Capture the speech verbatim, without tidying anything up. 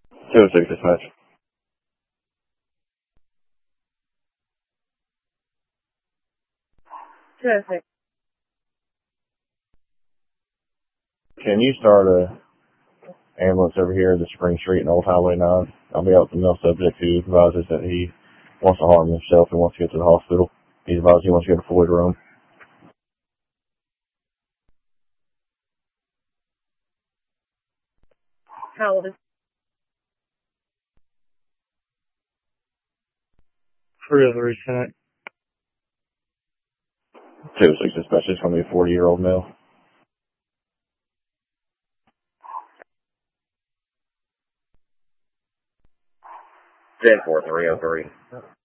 two oh six dispatch. two oh six. Can you start a ambulance over here to Spring Street and Old Highway nine? I'll be out with the male subject who advises that he wants to harm himself and wants to get to the hospital. He advises he wants to go to Floyd Rome. How old is three oh three, Senate. two oh six dispatch. It's going to be a forty-year-old male. ten four three oh three.